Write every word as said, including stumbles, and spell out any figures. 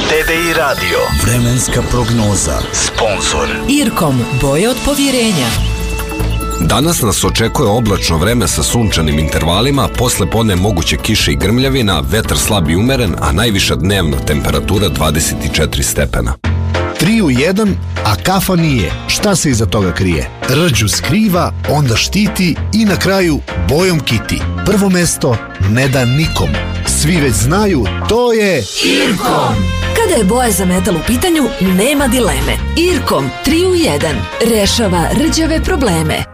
te ve i radio. Vremenska prognoza. Sponzor Irkom, boje od povjerenja. Danas nas očekuje oblačno vreme sa sunčanim intervalima, posle podne moguće kiše i grmljavina, vetar slab i umeren, a najviša dnevna temperatura dvadeset četiri stepena. Tri u jedan, a kafa nije. Šta se iza toga krije? Rđu skriva, onda štiti i na kraju bojom kiti. Prvo mesto ne da nikom. Svi već znaju, to je Irkom. Kada je boja za metal u pitanju, nema dileme. Irkom, tri u jedan, rešava rđave probleme.